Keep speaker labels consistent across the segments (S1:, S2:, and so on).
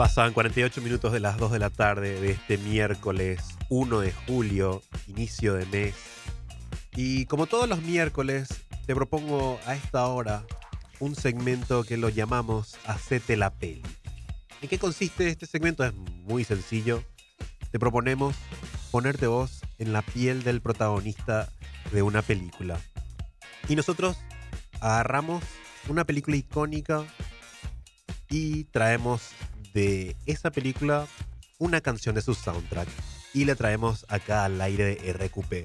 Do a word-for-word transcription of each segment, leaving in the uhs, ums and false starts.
S1: Pasan cuarenta y ocho minutos de las dos de la tarde de este miércoles uno de julio, inicio de mes. Y como todos los miércoles, te propongo a esta hora un segmento que lo llamamos Hacete la Peli. ¿En qué consiste este segmento? Es muy sencillo. Te proponemos ponerte vos en la piel del protagonista de una película. Y nosotros agarramos una película icónica y traemos de esa película una canción de su soundtrack y la traemos acá al aire de R Q P.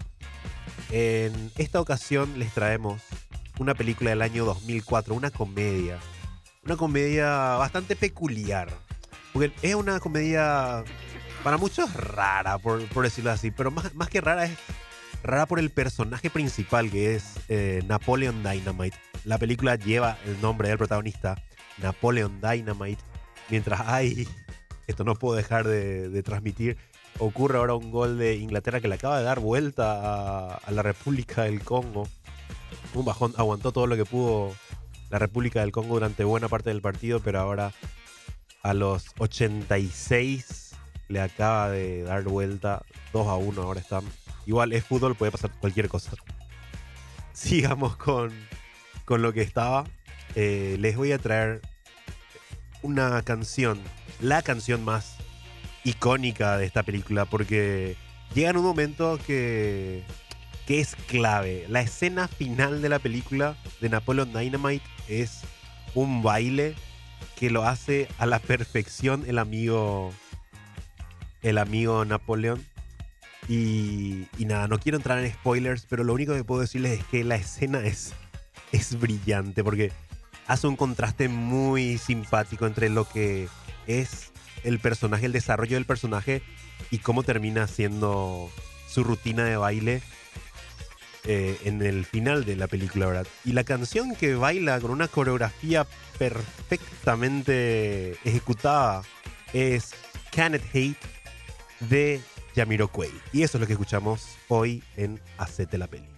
S1: En esta ocasión les traemos una película del año dos mil cuatro, una comedia. Una comedia bastante peculiar. Porque es una comedia para muchos rara, por, por decirlo así. Pero más, más que rara, es rara por el personaje principal, que es eh, Napoleon Dynamite. La película lleva el nombre del protagonista, Napoleon Dynamite. Mientras hay, esto no puedo dejar de, de transmitir, ocurre ahora un gol de Inglaterra que le acaba de dar vuelta a, a la República del Congo. Un bajón, aguantó todo lo que pudo la República del Congo durante buena parte del partido, pero ahora a los ochenta y seis le acaba de dar vuelta. Dos a uno ahora están. Igual es fútbol, puede pasar cualquier cosa. Sigamos con, con lo que estaba. Eh, les voy a traer una canción, la canción más icónica de esta película, porque llega en un momento que, que es clave. La escena final de la película de Napoleon Dynamite es un baile que lo hace a la perfección el amigo el amigo Napoleón. Y, y nada, no quiero entrar en spoilers, pero lo único que puedo decirles es que la escena es, es brillante, porque hace un contraste muy simpático entre lo que es el personaje, el desarrollo del personaje y cómo termina siendo su rutina de baile eh, en el final de la película, ¿verdad? Y la canción que baila con una coreografía perfectamente ejecutada es Can't Hate de Jamiroquai. Y eso es lo que escuchamos hoy en Hacete la Peli.